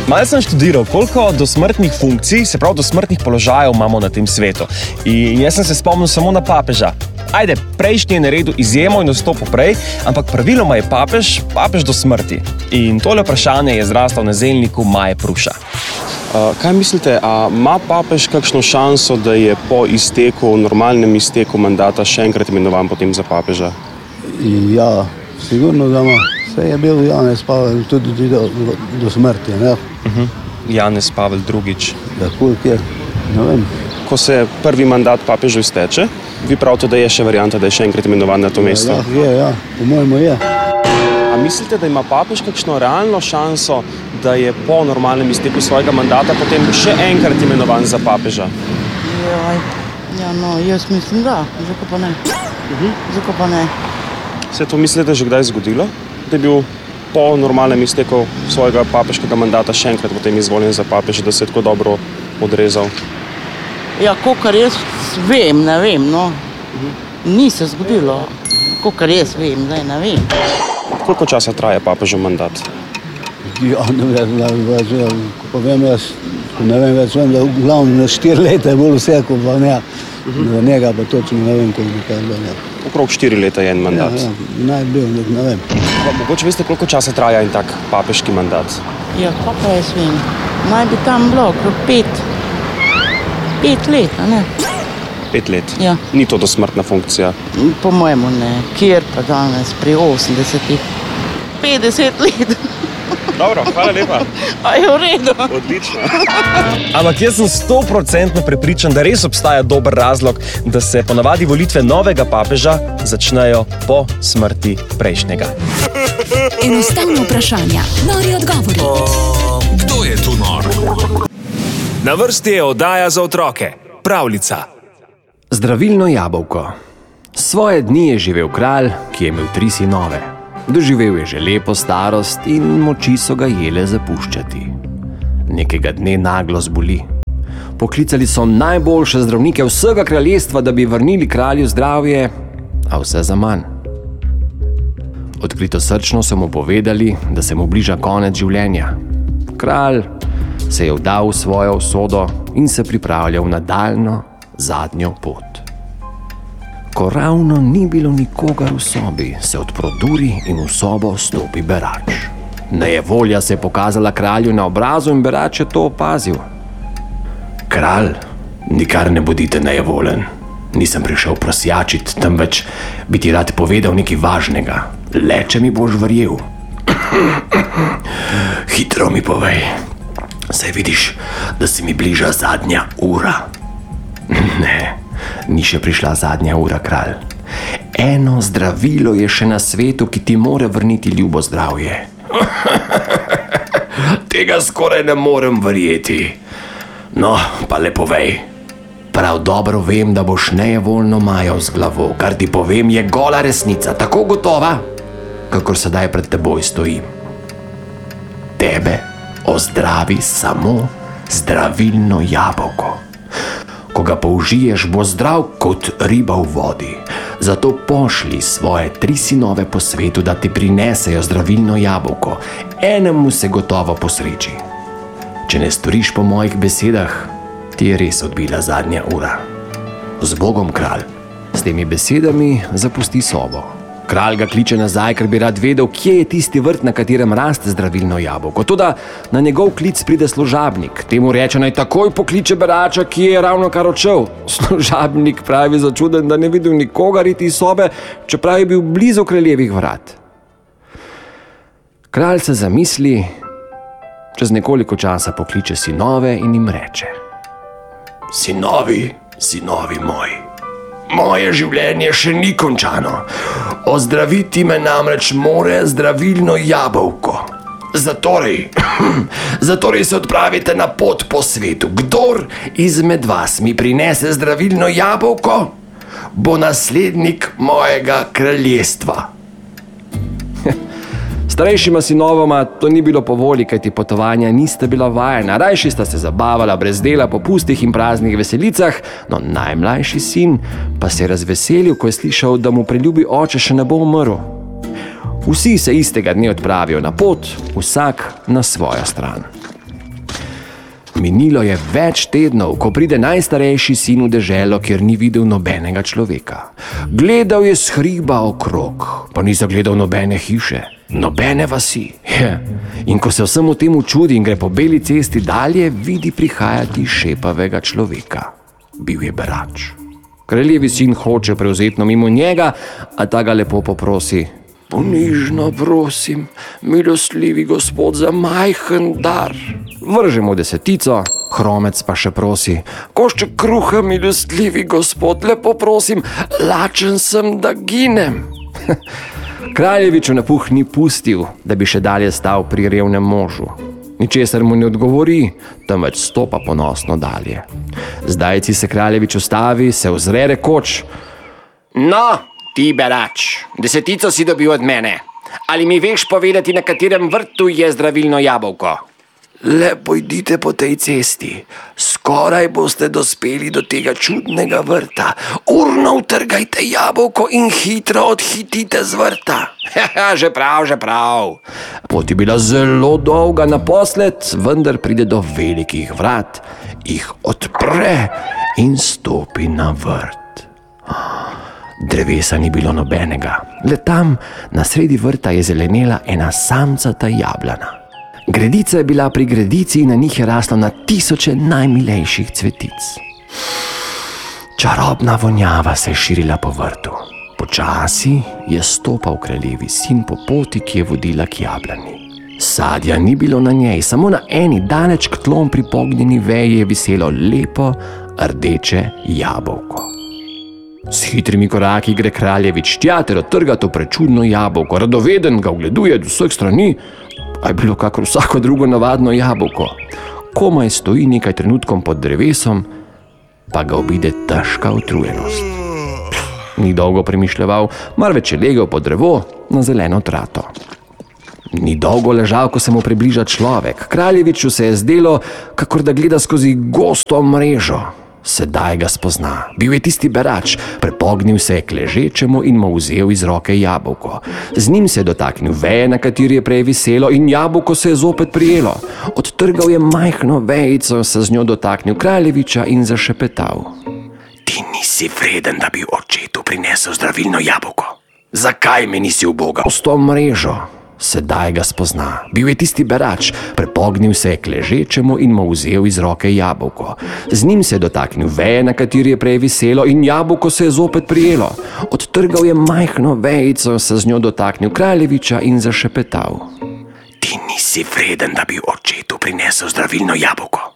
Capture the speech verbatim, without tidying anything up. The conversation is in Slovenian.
Malo sem študiral, koliko dosmrtnih funkcij, se pravi dosmrtnih položajev imamo na tem svetu. In jaz sem se spomnil samo na papeža. Ajde, prejšnji je naredil izjemo in vstopil prej, ampak praviloma je papež, papež do smrti. In tole vprašanje je zraslo na zelniku Maje Pruša. Uh, kaj mislite, a ima papež kakšno šanso, da je po izteku, normalnem izteku mandata še enkrat imenovan potem za papeža? Ja, sigurno da ima. Vse je bil Janez Pavel tudi do, do, do smrti, ne? Uh-huh. Janez Pavel drugič. Ja, koliko je? Ne vem. Ko se prvi mandat papežu izteče, vi pravite, da je še varianta, da je še enkrat imenovan na to mesto? Ja, je, ja, po mojemu je. A mislite, da ima papež kakšno realno šanso, da je po normalnem izteku svojega mandata potem še enkrat imenovan za papeža? Ja, ja no, jaz mislim, da. Zakaj pa ne? Uh-huh. Zakaj pa ne? Se to mislite, že kdaj zgodilo? Da je bil po normalnem izteku svojega papeškega mandata še enkrat potem izvoljen za papeža, da se je tako dobro odrezal? Ja, kolikor jaz vem, ne vem, no. Ni se zgodilo. Kolikor jaz vem, zdaj ne vem. Koliko časa traja papežev mandat? Ja, ne vem, več, ko pa vem jaz, ne vem več, vem, da v glavnem na štiri leta je bolj vse, ko pa ne, za njega pa točno ne vem, koliko kaj je bilo. Okrog štiri leta je en mandat. Ja, ja, naj bil, ne vem. Pa mogoče veste, koliko časa traja en tak papeški mandat? Ja, pa pa jaz vem. Naj bi tam bilo okrog pet. Pet let, a ne? Pet let? Ja. Ni to dosmrtna funkcija? Po mojemu ne. Kjer pa danes pri osemdesetih? petdeset let. Dobro, hvala lepa. A je v redu. Odlično. Ampak jaz sem stoprocentno prepričan, da res obstaja dober razlog, da se ponavadi volitve novega papeža začnejo po smrti prejšnjega. Enostavno vprašanja, nori odgovori. O, kdo je tu nor? Na vrsti je oddaja za otroke. Pravljica. Zdravilno jabolko. Svoje dni je živel kralj, ki je imel tri sinove. Doživel je že lepo starost in moči so ga jele zapuščati. Nekega dne naglo zboli. Poklicali so najboljše zdravnike vsega kraljestva, da bi vrnili kralju zdravje, a vse za manj. Odkritosrčno so mu povedali, da se mu bliža konec življenja. Kralj se je vdal v svojo usodo in se pripravljal na daljno zadnjo pot. Ko ravno ni bilo nikogar v sobi, se odproduri in v sobo stopi berač. Nejevolja se je pokazala kralju na obrazu in berač je to opazil. Kralj, nikar ne bodite nejevolen. Nisem prišel prosjačit, temveč bi ti rad povedal nekaj važnega. Le, če mi boš verjel. Hitro mi povej. Saj vidiš, da se mi bliža zadnja ura. Ne, ni še prišla zadnja ura, kralj. Eno zdravilo je še na svetu, ki ti more vrniti ljubo zdravje. Tega skoraj ne morem verjeti. No, pa le povej. Prav dobro vem, da boš nejevoljno majal z glavo. Kar ti povem, je gola resnica, tako gotova, kakor sedaj pred teboj stojim. Tebe ozdravi samo zdravilno jabolko. Ko ga použiješ, bo zdrav kot riba v vodi. Zato pošli svoje tri sinove po svetu, da ti prinesejo zdravilno jabolko. Enemu se gotovo posreči. Če ne storiš po mojih besedah, ti je res odbila zadnja ura. Z Bogom, kralj. S temi besedami zapusti sobo. Kralj ga kliče nazaj, ker bi rad vedel, kje je tisti vrt, na katerem raste zdravilno jabolko. Toda na njegov klic pride služabnik. Temu reče, naj takoj pokliče berača, ki je ravno kar odšel. Služabnik pravi začuden, da ne videl nikogar iti iz sobe, čeprav je bil blizu kraljevih vrat. Kralj se zamisli, čez nekoliko časa pokliče sinove in jim reče: Sinovi, sinovi moji, moje življenje še ni končano. Ozdraviti me namreč more zdravilno jabolko. Zatorej, zatorej se odpravite na pot po svetu. Kdor izmed vas mi prinese zdravilno jabolko, bo naslednik mojega kraljestva. Starejšima sinovoma to ni bilo po volji, kajti potovanja nista bila vajena. Rajši sta se zabavala brez dela po pustih in praznih veselicah, no najmlajši sin pa se je razveselil, ko je slišal, da mu preljubi oče še ne bo umrl. Vsi se istega dne odpravijo na pot, vsak na svojo stran. Minilo je več tednov, ko pride najstarejši sin v deželo, kjer ni videl nobenega človeka. Gledal je s hriba okrog, pa ni zagledal nobene hiše, nobene vasi. In ko se vsemu temu čudi in gre po beli cesti dalje, vidi prihajati šepavega človeka. Bil je berač. Kraljevi sin hoče prevzetno mimo njega, a ta ga lepo poprosi: ponižno prosim, milostljivi gospod, za majhen dar. Vrže mu desetico, hromec pa še prosi: košček kruha, milostljivi gospod, lepo prosim, lačen sem, da ginem. Kraljeviču napuh ni pustil, da bi še dalje stal pri revnem možu. Ničesar mu ne odgovori, temveč stopa ponosno dalje. Zdajci se kraljevič ustavi, se ozre rekoč: no, ti berač, desetico si dobil od mene. Ali mi veš povedati, na katerem vrtu je zdravilno jabolko? Le pojdite po tej cesti, skoraj boste dospeli do tega čudnega vrta. Urno utrgajte jabolko in hitro odhitite z vrta. Že prav, že prav. Pot je bila zelo dolga naposled, vendar pride do velikih vrat, jih odpre in stopi na vrt. Drevesa ni bilo nobenega, le tam na sredi vrta je zelenela ena samcata jablana. Gredica je bila pri gredici in na njih je raslo na tisoče najmilejših cvetic. Čarobna vonjava se je širila po vrtu. Počasi je stopal kraljevi sin po poti, ki je vodila k jablani. Sadja ni bilo na njej, samo na eni daleč k tlom pripognjeni veji je viselo lepo rdeče jabolko. S hitrimi koraki gre kraljevič tja ter odtrga to prečudno jabolko. Radoveden ga ogleduje do vseh strani, a je bilo kakor vsako drugo navadno jabolko. Komaj stoji nekaj trenutkom pod drevesom, pa ga obide težka utrujenost. Ni dolgo premišljeval, marveč je legel pod drevo na zeleno trato. Ni dolgo ležal, ko se mu približa človek. Kraljeviču se je zdelo, kakor da gleda skozi gosto mrežo. Sedaj ga spozna. Bil je tisti berač, prepognil se je k ležečemu in mu vzel iz roke jabolko. Z njim se je dotaknil veje, na kateri je prej viselo, in jabolko se je zopet prijelo. Odtrgal je majhno vejico, se z njo dotaknil kraljeviča in zašepetal: ti nisi vreden, da bi očetu prinesel zdravilno jabolko. Zakaj me nisi ubogal s to mrežo? Sedaj ga spozna. Bil je tisti berač, prepognil se je k ležečemu in mu vzel iz roke jabolko. Z njim se je dotaknil veje, na kateri je prej viselo, in jabolko se je zopet prijelo. Odtrgal je majhno vejico, se z njo dotaknil kraljeviča in zašepetal: ti nisi vreden, da bi očetu prinesel zdravilno jabolko.